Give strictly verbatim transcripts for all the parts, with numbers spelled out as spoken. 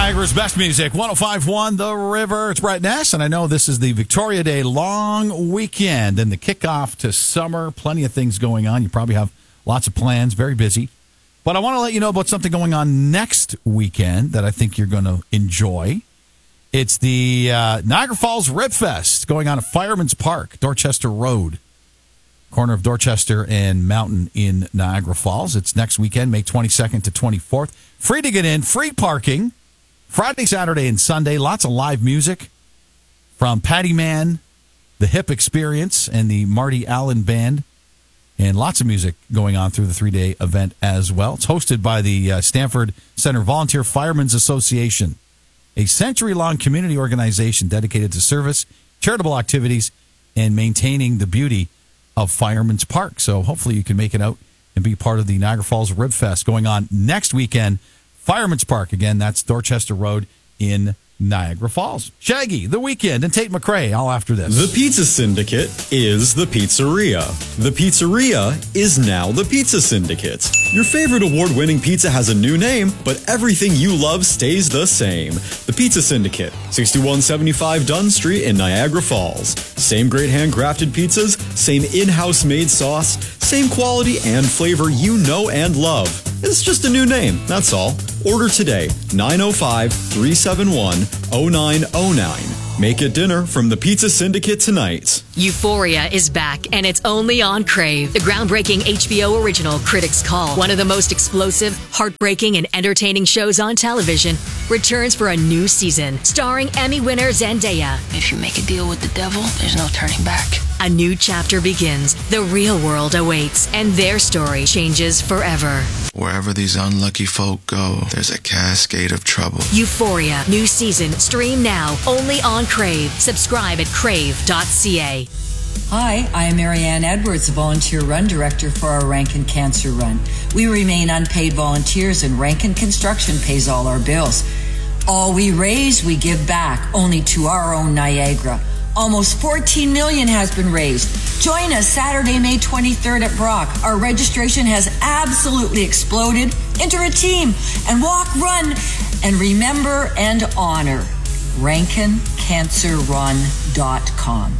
Niagara's best music, one oh five point one The River. It's Brett Ness, and I know this is the Victoria Day long weekend and the kickoff to summer. Plenty of things going on. You probably have lots of plans, very busy. But I want to let you know about something going on next weekend that I think you're going to enjoy. It's the uh, Niagara Falls Rib Fest going on at Fireman's Park, Dorchester Road, corner of Dorchester and Mountain in Niagara Falls. It's next weekend, May twenty-second to twenty-fourth. Free to get in, free parking, Friday, Saturday, and Sunday. Lots of live music from Patty Man, the Hip Experience, and the Marty Allen Band. And lots of music going on through the three-day event as well. It's hosted by the uh, Stanford Center Volunteer Firemen's Association, a century-long community organization dedicated to service, charitable activities, and maintaining the beauty of Fireman's Park. So hopefully you can make it out and be part of the Niagara Falls Rib Fest going on next weekend. Fireman's Park, again, that's Dorchester Road in Niagara Falls. Shaggy, The Weekend, and Tate McRae, all after this. The Pizza Syndicate is the pizzeria. The pizzeria is now the Pizza Syndicate. Your favorite award-winning pizza has a new name, but everything you love stays the same. The Pizza Syndicate, sixty-one seventy-five Dunn Street in Niagara Falls. Same great handcrafted pizzas, same in-house made sauce, same quality and flavor you know and love. It's just a new name, that's all. Order today, nine oh five, three seven one, oh nine oh nine. Make it dinner from the Pizza Syndicate tonight. Euphoria is back, and it's only on Crave. The groundbreaking H B O original Critics' Call, one of the most explosive, heartbreaking, and entertaining shows on television, returns for a new season, starring Emmy winner Zendaya. If you make a deal with the devil, there's no turning back. A new chapter begins. The real world awaits, and their story changes forever. Wherever these unlucky folk go, there's a cascade of trouble. Euphoria, new season, stream now, only on Crave. Subscribe at crave dot c a. Hi, I am Marianne Edwards, a volunteer run director for our Rankin Cancer Run. We remain unpaid volunteers, and Rankin Construction pays all our bills. All we raise, we give back, only to our own Niagara. Almost fourteen million dollars has been raised. Join us Saturday, May twenty-third at Brock. Our registration has absolutely exploded. Enter a team and walk, run, and remember and honor. rankin cancer run dot com.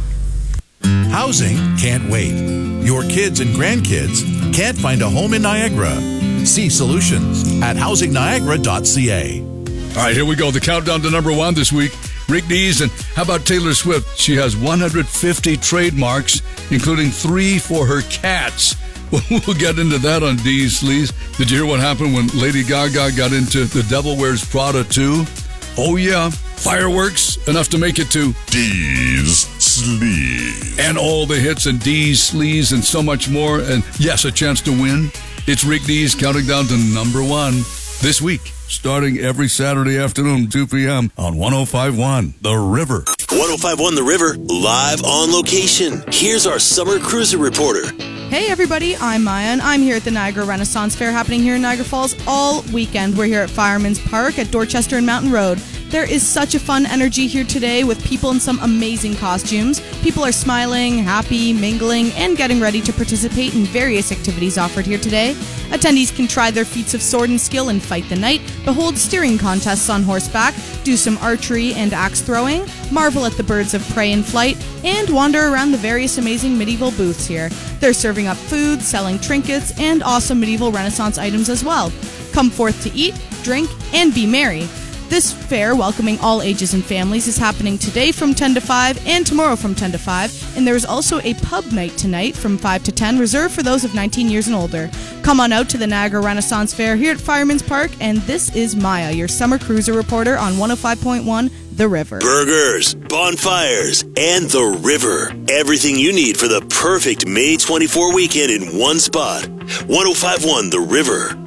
Housing can't wait. Your kids and grandkids can't find a home in Niagara. See solutions at housing niagara dot c a. All right, here we go. The countdown to number one this week. Rick Dees, and how about Taylor Swift? She has one hundred fifty trademarks, including three for her cats. We'll get into that on Dees Sleaze. Did you hear what happened when Lady Gaga got into The Devil Wears Prada two? Oh, yeah. Fireworks, enough to make it to Dees Sleaze. And all the hits and Dees Sleaze and so much more. And yes, a chance to win. It's Rick Dees counting down to number one this week, starting every Saturday afternoon, two p.m. on one oh five point one The River. one oh five point one The River, live on location. Here's our summer cruiser reporter. Hey everybody, I'm Maya, and I'm here at the Niagara Renaissance Fair happening here in Niagara Falls all weekend. We're here at Fireman's Park at Dorchester and Mountain Road. There is such a fun energy here today with people in some amazing costumes. People are smiling, happy, mingling, and getting ready to participate in various activities offered here today. Attendees can try their feats of sword and skill and fight the night, behold steering contests on horseback, do some archery and axe throwing, marvel at the birds of prey in flight, and wander around the various amazing medieval booths here. They're serving up food, selling trinkets, and awesome medieval Renaissance items as well. Come forth to eat, drink, and be merry. This fair, welcoming all ages and families, is happening today from ten to five and tomorrow from ten to five, and there is also a pub night tonight from five to ten, reserved for those of nineteen years and older. Come on out to the Niagara Renaissance Fair here at Fireman's Park, and this is Maya, your summer cruiser reporter on one oh five point one The River. Burgers, bonfires, and The River. Everything you need for the perfect May twenty-fourth weekend in one spot. one oh five point one The River.